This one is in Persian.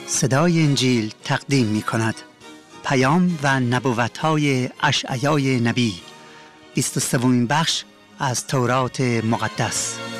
صدای انجیل تقدیم می کند پیام و نبوت‌های اشعیای نبی، 23مین بخش از تورات مقدس.